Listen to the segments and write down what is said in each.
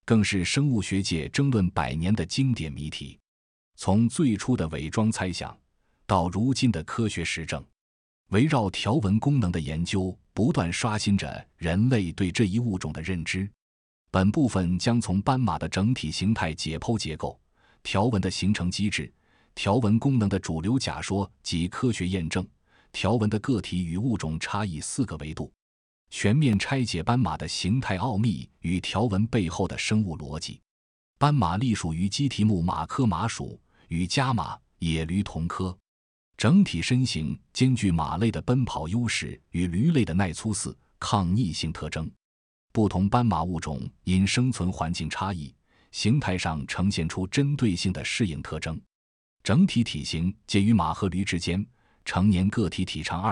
更是生物学界争论100年的经典谜题。从最初的伪装猜想，到如今的科学实证，围绕条纹功能的研究不断刷新着人类对这一物种的认知。本部分将从斑马的整体形态解剖结构、条纹的形成机制、条纹功能的主流假说及科学验证、条纹的个体与物种差异4个维度，全面拆解斑马的形态奥秘与条纹背后的生物逻辑。斑马隶属于鸡蹄目马科马属，与家马、野驴同科。整体身形兼具马类的奔跑优势与驴类的耐粗饲、抗逆性特征。不同斑马物种因生存环境差异，形态上呈现出针对性的适应特征。整体体型介于马和驴之间，成年个体体长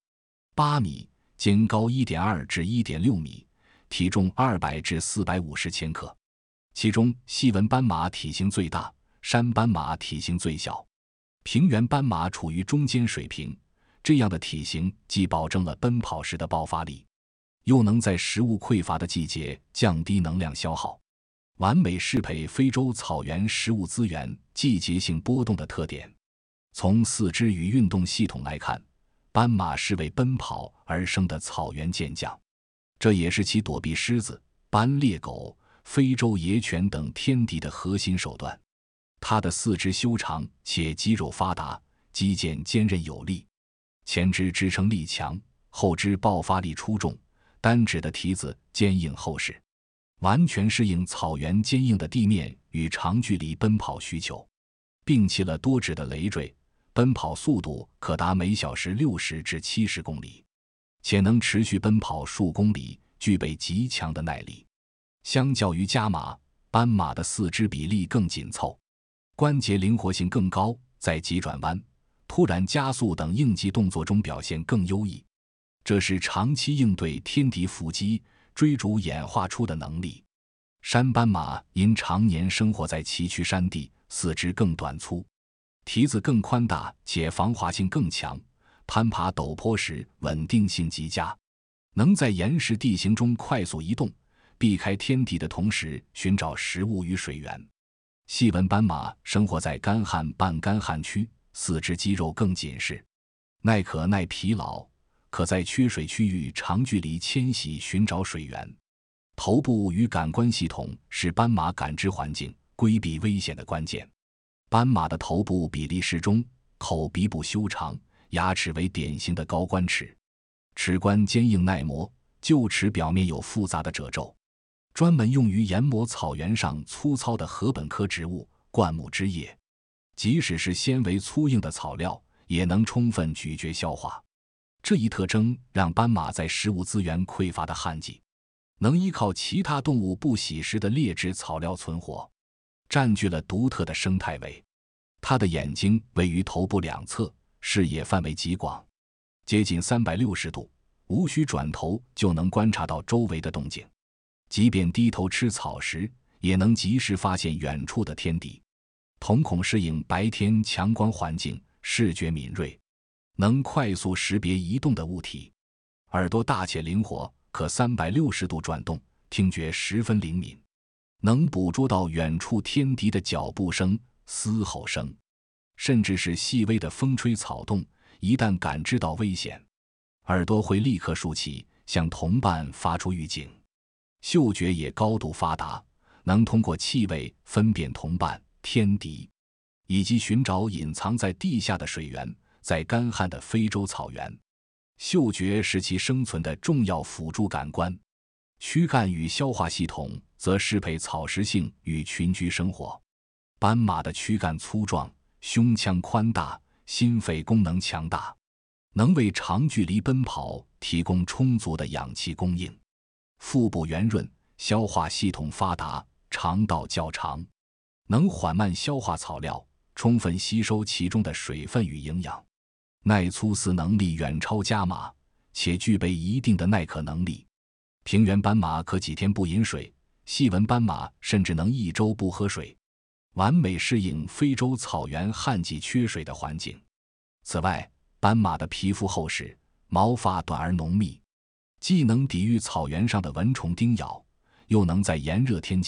2-8米，肩高1.2至1.6米，体重200至450千克。其中细纹斑马体型最大，山斑马体型最小，平原斑马处于中间水平。这样的体型既保证了奔跑时的爆发力，又能在食物匮乏的季节降低能量消耗，完美适配非洲草原食物资源季节性波动的特点。从四肢与运动系统来看，斑马是为奔跑而生的草原健将，这也是其躲避狮子、斑鬣狗、非洲野犬等天敌的核心手段。它的四肢修长且肌肉发达，肌腱坚韧有力，前肢支撑力强，后肢爆发力出众，单指的蹄子坚硬厚实，完全适应草原坚硬的地面与长距离奔跑需求。摒弃了多指的累赘，奔跑速度可达每小时60至70公里，且能持续奔跑数公里，具备极强的耐力。相较于家马，斑马的四肢比例更紧凑，关节灵活性更高，在急转弯、突然加速等应急动作中表现更优异。这是长期应对天敌伏击、追逐演化出的能力。山斑马因常年生活在崎岖山地，四肢更短粗，蹄子更宽大且防滑性更强，攀爬陡坡时稳定性极佳，能在岩石地形中快速移动，避开天敌的同时寻找食物与水源。细纹斑马生活在干旱半干旱区，四肢肌肉更紧实，耐渴耐疲劳，可在缺水区域长距离迁徙寻找水源。头部与感官系统是斑马感知环境、规避危险的关键。斑马的头部比例适中，口鼻部修长，牙齿为典型的高冠齿，齿冠坚硬耐磨，臼齿表面有复杂的褶皱，专门用于研磨草原上粗糙的禾本科植物、灌木枝叶。即使是纤维粗硬的草料，也能充分咀嚼消化。这一特征让斑马在食物资源匮乏的旱季，能依靠其他动物不喜食的劣质草料存活，占据了独特的生态位。它的眼睛位于头部两侧，视野范围极广，接近360度，无需转头就能观察到周围的动静。即便低头吃草时，也能及时发现远处的天敌。瞳孔适应白天强光环境，视觉敏锐，能快速识别移动的物体。耳朵大且灵活，可360度转动，听觉十分灵敏，能捕捉到远处天敌的脚步声、嘶吼声，甚至是细微的风吹草动。一旦感知到危险，耳朵会立刻竖起，向同伴发出预警。嗅觉也高度发达，能通过气味分辨同伴、天敌，以及寻找隐藏在地下的水源。在干旱的非洲草原，嗅觉是其生存的重要辅助感官。躯干与消化系统则适配草食性与群居生活。斑马的躯干粗壮，胸腔宽大，心肺功能强大，能为长距离奔跑提供充足的氧气供应。腹部圆润，消化系统发达，肠道较长，能缓慢消化草料，充分吸收其中的水分与营养。耐粗饲能力远超家马，且具备一定的耐渴能力。平原斑马可几天不饮水，细纹斑马甚至能1周不喝水，完美适应非洲草原旱季缺水的环境。此外，斑马的皮肤厚实，毛发短而浓密，既能抵御草原上的蚊虫叮咬，又能在炎热天气